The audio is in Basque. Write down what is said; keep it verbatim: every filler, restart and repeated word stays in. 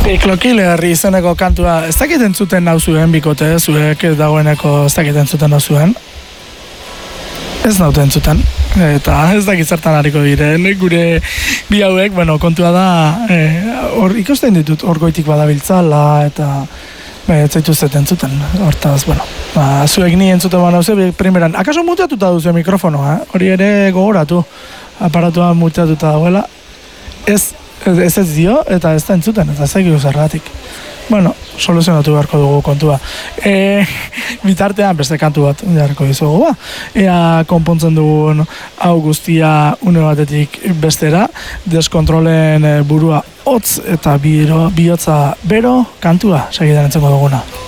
Klokiller izeneko kantua, ez dakit entzuten nauzuen bikote, zuek dagoeneko ez dakit entzuten nauzuen. Ez naute entzuten, eta ez dakit zertan hariko diren, gure bi hauek, bueno, kontua da, hor e, ikusten ditut, hor goitik badabiltzala, eta e, ez zaitu zeten entzuten, hortaz, bueno, ba, zuek ni entzuten ba nauze, primeran, akaso muteatuta duzu mikrofonoa, eh? Hori ere gogoratu, aparatua muteatuta dagoela, ez, ez ez dio, eta ez da entzuten, eta ez da egiru zergatik. Bueno, soluzionatu beharko dugu kontua. E, bitartean beste kantu bat jarriko dizugu ba. Ea konpontzen dugun hau guztia une batetik bestera, deskontrolen burua hotz eta biro, bihotza bero kantua segidan entzeko duguna.